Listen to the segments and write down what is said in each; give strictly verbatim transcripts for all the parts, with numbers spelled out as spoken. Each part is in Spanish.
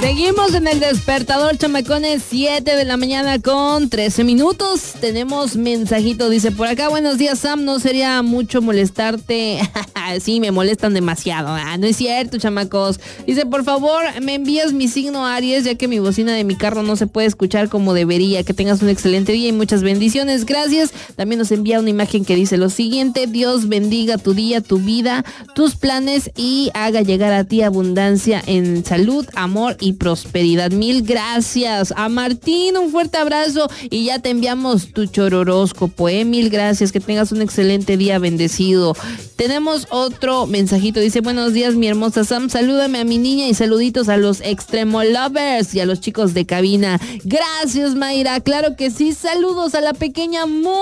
Seguimos en el despertador, chamacones, siete de la mañana con trece minutos. Tenemos mensajito, dice por acá: buenos días, Sam, no sería mucho molestarte. Sí, me molestan demasiado. Ah, no es cierto, chamacos. Dice, por favor, me envías mi signo Aries, ya que mi bocina de mi carro no se puede escuchar como debería. Que tengas un excelente día y muchas bendiciones. Gracias. También nos envía una imagen que dice lo siguiente: Dios bendiga tu día, tu vida, tus planes y haga llegar a ti abundancia en salud, amor y prosperidad. Mil gracias a Martín, un fuerte abrazo y ya te enviamos tu chororóscopo, eh, mil gracias, que tengas un excelente día bendecido. Tenemos otro mensajito, dice, buenos días mi hermosa Sam, salúdame a mi niña y saluditos a los Extremo Lovers y a los chicos de cabina. Gracias, Mayra, claro que sí, saludos a la pequeña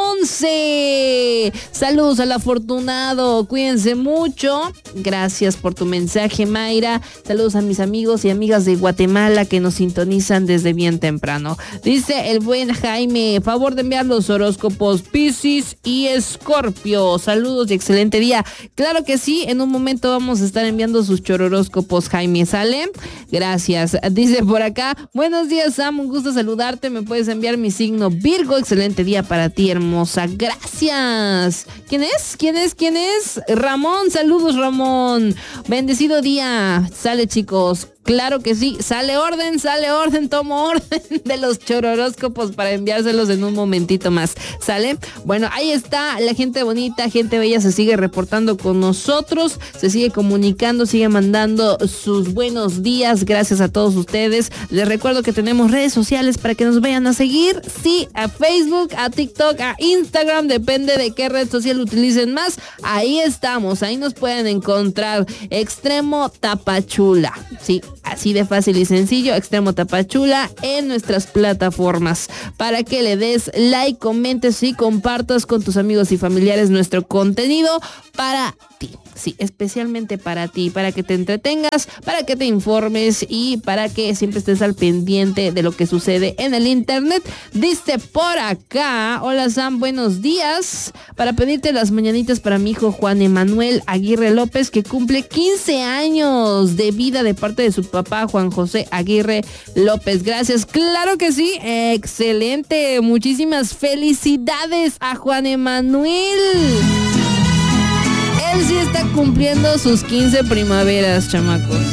Monse, saludos al afortunado, cuídense mucho, gracias por tu mensaje, Mayra, saludos a mis amigos y amigas de Guatemala que nos sintonizan desde bien temprano. Dice el buen Jaime, favor de enviar los horóscopos Piscis y Escorpio. Saludos y excelente día. Claro que sí, en un momento vamos a estar enviando sus chororóscopos, Jaime, ¿sale? Gracias. Dice por acá, buenos días, Sam, un gusto saludarte. Me puedes enviar mi signo Virgo. Excelente día para ti, hermosa. Gracias. ¿Quién es? ¿Quién es? ¿Quién es? Ramón, saludos, Ramón. Bendecido día. Sale, chicos. Claro que sí, sale orden, sale orden, tomo orden de los chororóscopos para enviárselos en un momentito más, ¿sale? Bueno, ahí está, la gente bonita, gente bella se sigue reportando con nosotros, se sigue comunicando, sigue mandando sus buenos días, gracias a todos ustedes. Les recuerdo que tenemos redes sociales para que nos vayan a seguir, sí, a Facebook, a TikTok, a Instagram, depende de qué red social utilicen más, ahí estamos, ahí nos pueden encontrar, Extremo Tapachula, sí. Así de fácil y sencillo, Extremo Tapachula en nuestras plataformas para que le des like, comentes y compartas con tus amigos y familiares nuestro contenido para ti. Sí, especialmente para ti, para que te entretengas, para que te informes y para que siempre estés al pendiente de lo que sucede en el internet. Dice por acá, hola Sam, buenos días, para pedirte las mañanitas para mi hijo Juan Emanuel Aguirre López, que cumple quince años de vida de parte de su papá Juan José Aguirre López. Gracias, claro que sí, excelente, muchísimas felicidades a Juan Emanuel. Él sí está cumpliendo sus quince primaveras, chamacos.